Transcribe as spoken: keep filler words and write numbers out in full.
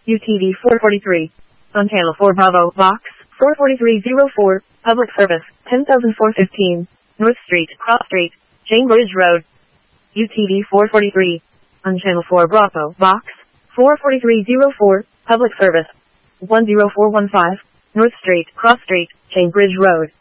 U T V four forty-three. On Channel four Bravo, Box four forty-three oh four, Public Service, ten thousand four hundred fifteen, North Street, Cross Street, Cambridge Road. U T V four forty-three. On Channel four Bravo, Box four forty-three oh four, Public Service, one oh four one five, North Street, Cross Street, Cambridge Road.